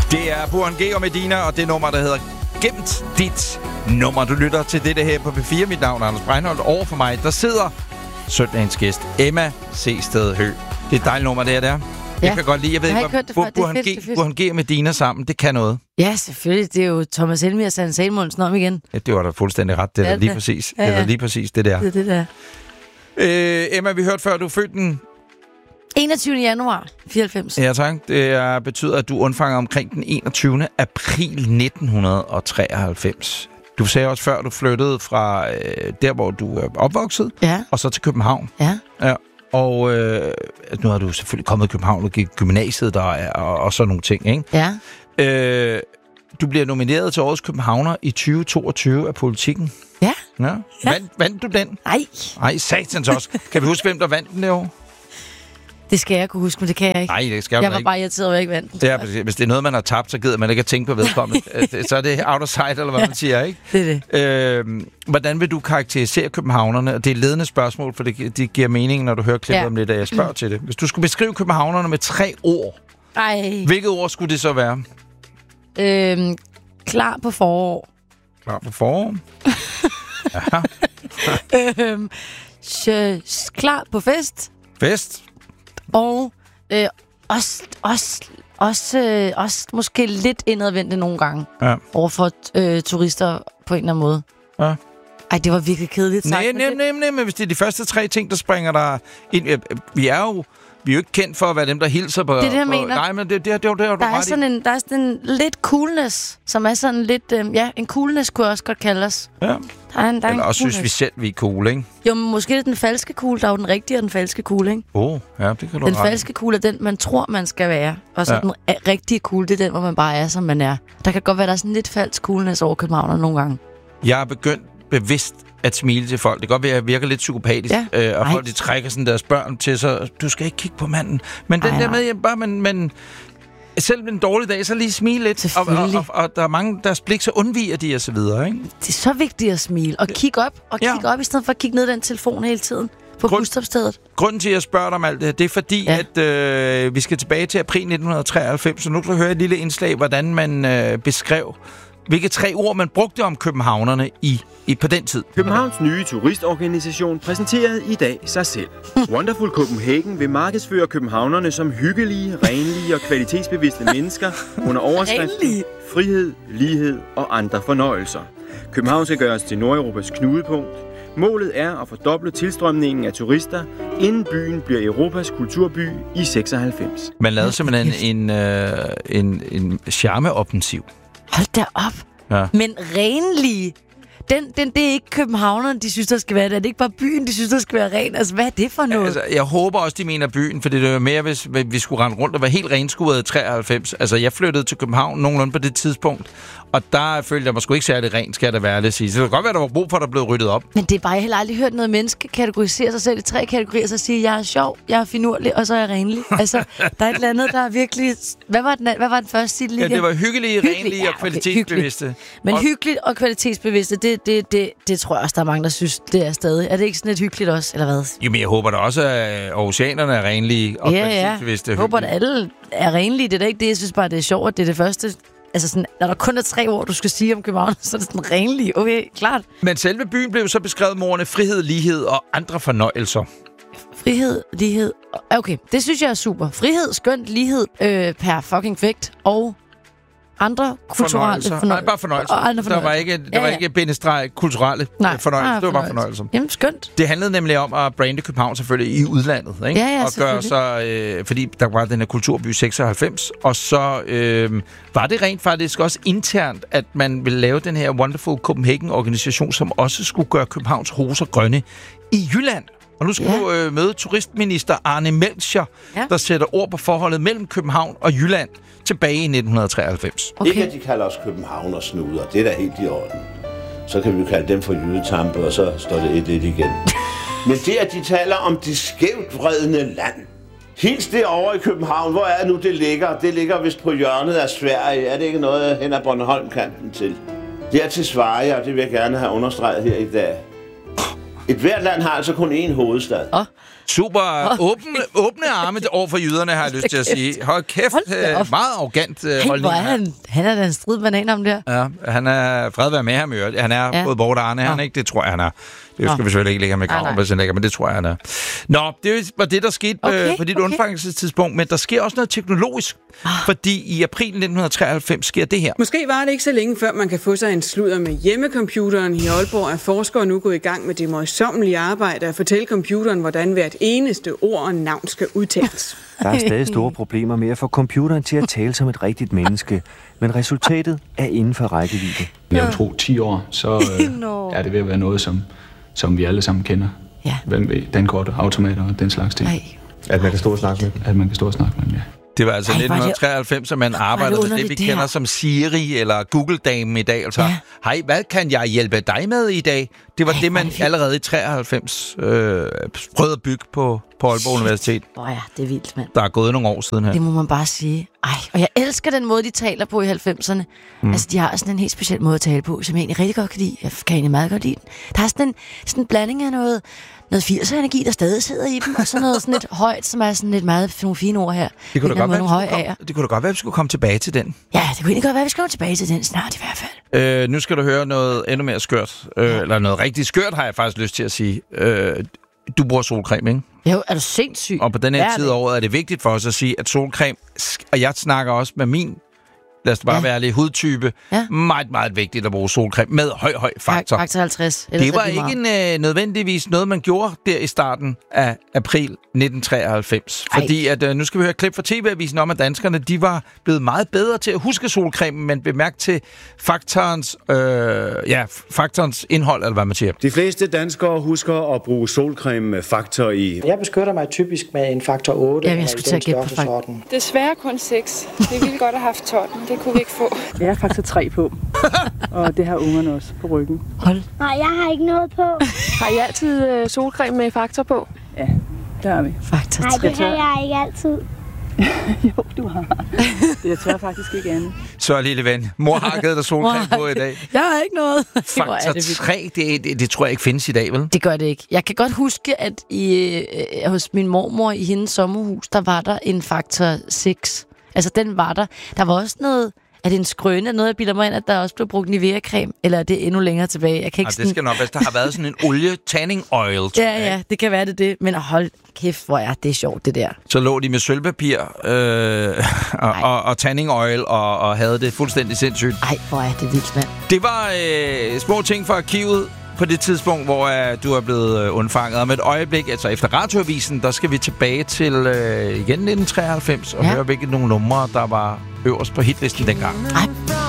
Det er Burhan G og Medina, og det nummer, der hedder Gemt dit nummer. Du lytter til det her på P4. Mit navn er Anders Breinholt. Over for mig, der sidder søndagens gæst, Emma C. Sted Høgh. Det er et dejligt nummer, det er der. Jeg kan godt lide, jeg ved ikke, hvor Burhan G og Medina sammen, det kan noget. Ja, selvfølgelig. Det er jo Thomas Helmi og Sanne Salmonsen om igen. Ja, det var da fuldstændig ret. Det er lige præcis. Ja. Det er lige præcis det der. Det er det der. Emma, vi hørte før, du fødte den 21. januar 94. Ja, tak. Det betyder, at du undfanger omkring den 21. april 1993. Du sagde også før, du flyttede fra der, hvor du er opvokset, og så til København. Ja. Og nu har du selvfølgelig kommet til København og gik gymnasiet der og sådan nogle ting, ikke? Ja. Du bliver nomineret til Årets Københavner i 2022 af Politikken. Ja. Vandt du den? Nej, satans også. Kan vi huske, hvem der vandt den det år? Det skal jeg kunne huske, men det kan jeg ikke. Nej, det skal jeg ikke. Jeg var bare irriteret over, at jeg ikke vandt den. Ja, hvis det er noget, man har tabt, så gider man ikke at tænke på vedkommende. Så er det out of sight, eller hvad man siger, ikke? Det er det. Hvordan vil du karakterisere københavnerne? Det er et ledende spørgsmål, for det giver mening, når du hører klippet om lidt, og jeg spørger til det. Hvis du skulle beskrive københavnerne med 3 ord, hvilket ord skulle det så være? Klar på forår. Klar på forår? Ja. Klar på fest. Fest? Og også måske lidt indadvendte nogle gange overfor turister på en eller anden måde. Ja. Ej, det var virkelig kedeligt sagt. Nej, men hvis det er de første 3 ting, der springer der ind. Vi er jo ikke kendt for at være dem, der hilser på... Det er det, jeg mener. Nej, men det er du der er sådan en lidt coolness, som er sådan lidt... en coolness kunne også godt kaldes. Ja. Der er eller også synes vi selv, vi er cool, ikke? Jo, men måske er det den falske cool. Der er jo den rigtige og den falske cool, ikke? Ja, det kan du Den falske cool er den, man tror, man skal være. Og så den rigtige cool, det er den, hvor man bare er, som man er. Der kan godt være, der er sådan lidt falsk coolness over københavner nogle gange. Jeg er begyndt bevidst at smile til folk. Det kan godt være, at jeg virker lidt psykopatisk, og folk de trækker sådan deres børn til, så du skal ikke kigge på manden. Men den der med, at bare man selv en dårlig dag, så lige smile lidt. Og der er mange, deres blik, så undviger de og så videre, ikke? Det er så vigtigt at smile. Og kigge op. Og kigge op, i stedet for at kigge ned i den telefon hele tiden. På busstopstedet. Grunden til, at jeg spørger dig om alt det, det er fordi, at vi skal tilbage til april 1993, så nu kan du høre et lille indslag, hvordan man beskrev, hvilke 3 ord man brugte om københavnerne på den tid. Københavns nye turistorganisation præsenterede i dag sig selv. Wonderful Copenhagen vil markedsføre københavnerne som hyggelige, renlige og kvalitetsbevidste mennesker under overskriften frihed, lighed og andre fornøjelser. København skal gøres til Nordeuropas knudepunkt. Målet er at fordoble tilstrømningen af turister, inden byen bliver Europas kulturby i 96. Man lavede simpelthen en charmeoffensiv. Hold da op. Ja. Men renlige, det er ikke københavnerne, de synes, der skal være det. Det er ikke bare byen, de synes, der skal være ren. Altså, hvad er det for noget? Altså, jeg håber også, de mener byen, for det er jo mere, hvis vi skulle rende rundt og være helt renskuret i 93. Altså, jeg flyttede til København nogenlunde på det tidspunkt, og der følte jeg mig sgu ikke særlig rent, skal det være, det sige. Så det kan godt være, der var brug for, at der blev ryddet op. Men det er bare, jeg har aldrig hørt noget menneske kategorisere sig selv i 3 kategorier, så sige, jeg er sjov, jeg er finurlig, og så er jeg renlig. Altså, der er et eller andet, der er virkelig... Hvad var den første titel lige? Ja, det var hyggelige, renlige og kvalitetsbevidste. Men hyggeligt og kvalitetsbevidste, det tror jeg også, der er mange, der synes, det er stadig. Er det ikke sådan lidt hyggeligt også, eller hvad? Jo, men jeg håber da også, at oceanerne er renlige og kvalitetsbevidste. Jeg håber, at alle er renlige. Det er da ikke det, jeg synes bare, det er sjovt, at det er det første... Altså sådan, når der kun er 3 ord, du skal sige om København, så er det sådan renlig. Okay, klart. Men selve byen blev så beskrevet med ordene frihed, lighed og andre fornøjelser. Frihed, lighed... Okay, det synes jeg er super. Frihed, skønt, lighed, perfekt og andre kulturelle fornøjelser. Nej, bare fornøjelser. Og andre fornøjelser. Der var ikke bindestreg kulturelle fornøjelser. Det var bare fornøjelser. Jamen, skønt. Det handlede nemlig om at brande København selvfølgelig i udlandet. Ikke? Ja, og gøre så, fordi der var den her kulturby 96, og så var det rent faktisk også internt, at man ville lave den her Wonderful Copenhagen-organisation, som også skulle gøre Københavns hoser grønne i Jylland. Og nu skal du møde turistminister Arne Melchior, der sætter ord på forholdet mellem København og Jylland tilbage i 1993. Okay. Ikke at de kalder os københavnersnuder, det er da helt i orden. Så kan vi kalde dem for jydetampe, og så står det 1-1 igen. Men det, at de taler om det skævt vredne land. Hils det over i København, hvor er nu det ligger? Det ligger vist på hjørnet af Sverige. Er det ikke noget hen ad Bornholm-kanten til? Det er til Sverige, og det vil jeg gerne have understreget her i dag. Et hvert land har altså kun én hovedstad. Super åbne arme over for jyderne, har jeg lyst til at sige. Hold kæft, meget arrogant holdning. Han er da en stridbanan om der. Ja, han er fred være med ham i øvrigt. Han er både bort Arne, han ikke? Det tror jeg, han er. Det skal vi selvfølgelig ikke lægge ham i graven, hvis han lægger, men det tror jeg, han er. Nå, det var det, der skete på dit undfangelsestidspunkt, men der sker også noget teknologisk, fordi i april 1993 sker det her. Måske var det ikke så længe før man kan få sig en sludder med hjemmecomputeren. I Aalborg er forskere nu gået i gang med det møjsommelige arbejde at fortælle computeren, hvordan hvert eneste ord og navn skal udtales. Der er stadig store problemer med at få computeren til at tale som et rigtigt menneske, men resultatet er inden for rækkevidde. Jeg vil tro 10 år, så er det ved at være noget, som vi alle sammen kender. Ja. Hvem ved, dankort, automater og den slags ting. At man kan stå og snakke med dem. At man kan stå og snakke med dem, ja. Det var altså 1993, at man arbejdede med det, vi kender som Siri eller Google-damen i dag. Altså, hej, hvad kan jeg hjælpe dig med i dag? Det var det, man allerede i 93 prøvede at bygge på Aalborg Universitet. Det er vildt, mand. Der er gået nogle år siden her. Det må man bare sige. Og jeg elsker den måde, de taler på i 90'erne. Altså, de har sådan en helt speciel måde at tale på, som jeg egentlig rigtig godt kan lide. Jeg kan egentlig meget godt lide den. Der er sådan en blanding af noget 80'er-energi, der stadig sidder i dem, og så noget sådan lidt højt, som er sådan lidt meget nogle fine ord her. Det kunne da godt være, at vi skulle komme tilbage til den. Ja, det kunne egentlig godt være, at vi skulle komme tilbage til den snart i hvert fald. Nu skal du høre noget endnu mere skørt. Eller noget rigtig skørt, har jeg faktisk lyst til at sige. Du bruger solcreme, ikke? Jo, er du sindssyg? Og på den her tid af året er det vigtigt for os at sige, at solcreme, og jeg snakker også med min, lad os bare være lidt hudtype, meget, meget vigtigt at bruge solcreme med høj faktor. Faktor 50. Det var ikke nødvendigvis noget, man gjorde der i starten af april 1993. Fordi at, nu skal vi høre et klip fra TV-avisen om, at danskerne de var blevet meget bedre til at huske solcremen, men bemærk til faktorens indhold, eller hvad man siger. De fleste danskere husker at bruge solcreme med faktor i. Jeg beskytter mig typisk med en faktor 8. Ja, jeg skulle til at gætte på faktor. Desværre kun 6. Det ville godt have haft 12. Det kunne vi ikke få. Jeg har faktor 3 på, og det har ungerne også på ryggen. Hold. Nej, jeg har ikke noget på. Har I altid solcreme med faktor på? Ja, der har vi. Faktor 3. Nej, det har jeg ikke altid. Jo, du har. Jeg tør faktisk ikke andet. Så lille ven, mor har givet dig solcreme på i dag. Jeg har ikke noget. Faktor 3, det tror jeg ikke findes i dag, vel? Det gør det ikke. Jeg kan godt huske, at hos min mormor i hendes sommerhus, der var der en faktor 6. Altså, den var der. Der var også noget... Er det en skrøne? Noget, jeg bilder mig ind, at der også blev brugt Nivea-creme? Eller er det endnu længere tilbage? Jeg kan ikke det skal nok være. Der har været sådan en tanning oil. Ja, det kan være det. Men hold kæft, hvor er det sjovt, det der. Så lå de med sølvpapir og tanning oil og havde det fuldstændig sindssygt. Ej, hvor er det vildt, mand. Det var små ting fra arkivet på det tidspunkt, hvor du er blevet undfanget. Om et øjeblik, altså efter Radioavisen, der skal vi tilbage til igen 1993 og høre, hvilke nogle numre, der var øverst på hitlisten dengang. Ej.